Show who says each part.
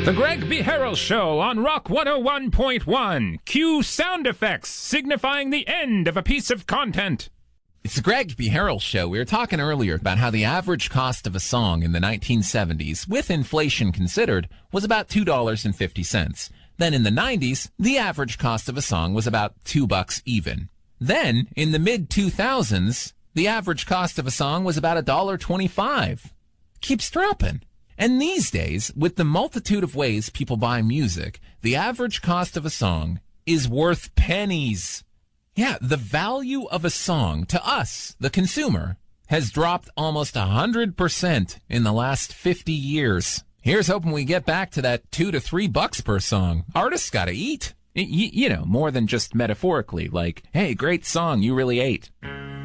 Speaker 1: The Greg B. Harrell Show on Rock 101.1. Cue sound effects signifying the end of a piece of content.
Speaker 2: It's the Greg B. Harrell Show. We were talking earlier about how the average cost of a song in the 1970s, with inflation considered, was about $2.50. Then in the 90s, the average cost of a song was about $2 even. Then, in the mid-2000s, the average cost of a song was about $1.25. Keeps dropping. And these days, with the multitude of ways people buy music, the average cost of a song is worth pennies. Yeah, the value of a song to us, the consumer, has dropped almost 100% in the last 50 years. Here's hoping we get back to that $2 to $3 per song. Artists gotta eat.
Speaker 1: You know, more than just metaphorically, like, hey, great song, you really ate.